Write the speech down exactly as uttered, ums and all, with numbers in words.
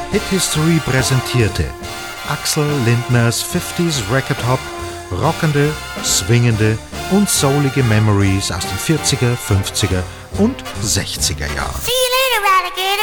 Hit History präsentierte Axel Lindners fünfziger Record Hop, rockende, swingende und soulige Memories aus den vierziger, fünfziger und sechziger Jahren. See you later, Alligator.